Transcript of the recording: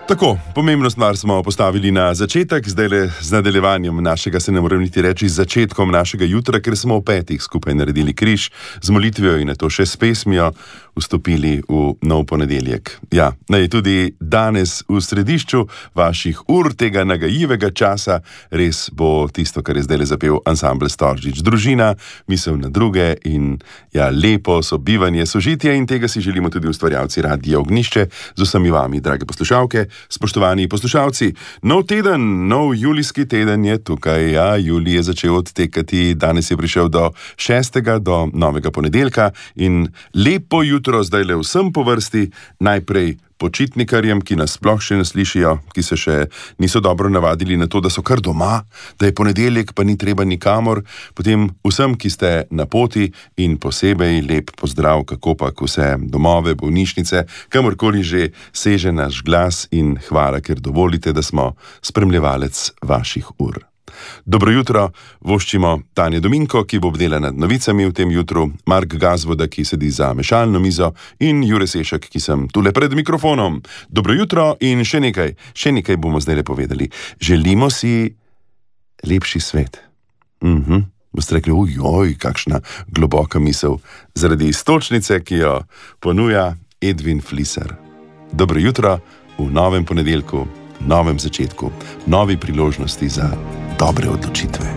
Tako, pomembno stvar smo postavili na začetek, zdaj le z nadaljevanjem našega, se ne morem niti reči, z začetkom našega jutra, ker smo v 5 skupaj naredili križ z molitvijo in to še s pesmijo vstopili v nov ponedeljek. Ja, naj tudi danes v središču vaših ur tega nagajivega časa res bo tisto, kar je zdaj le zapel ansambel Storžič. Družina, misel na druge in ja, lepo sobivanje, sožitje in tega si želimo tudi ustvarjalci Radia Ognjišče z vsemi vami, drage poslušalke. Spoštovani poslušalci, nov teden, nov julijski teden je tukaj. Ja, julij je začel odtekati, danes je prišel do 6. do novega ponedeljka in lepo jutro zdaj le vsem po vrsti, najprej počitnikarjem, ki nas sploh še ne slišijo, ki se še niso dobro navadili na to, da so kar doma, da je ponedeljek, pa ni treba nikamor, potem vsem, ki ste na poti in posebej lep pozdrav, kakopak vse domove, bolnišnice, kamorkoli že seže naš glas in hvala, ker dovolite, da smo spremljevalec vaših ur. Dobro jutro, voščimo Tanja Dominko, ki bo bdela nad novicami v tem jutru, Mark Gazvoda, ki sedi za mešalno mizo in Jure Sešek, ki sem tule pred mikrofonom. Dobro jutro in še nekaj bomo zdaj le povedali. Želimo si lepši svet. Boste rekli, ojoj, kakšna globoka misel, zaradi iztočnice, ki jo ponuja Edvin Fliser. Dobro jutro v novem ponedeljku, novem začetku, novi priložnosti za dobre odločitve.